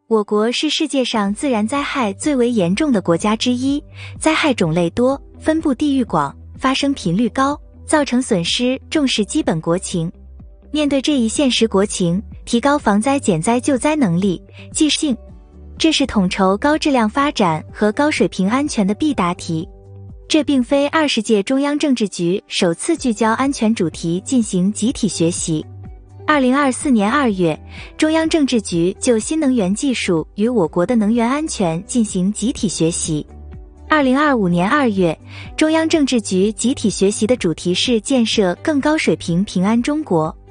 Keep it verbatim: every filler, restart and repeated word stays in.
我国是世界上自然灾害最为严重的国家之一，灾害种类多，分布地域广，发生频率高，造成损失重视基本国情。面对这一现实国情，提高防灾减灾救灾能力、技术性，这是统筹高质量发展和高水平安全的必答题。这并非二十届中央政治局首次聚焦安全主题进行集体学习。二零二四年二月，中央政治局就新能源技术与我国的能源安全进行集体学习。二零二五年二月，中央政治局集体学习的主题是建设更高水平平安中国。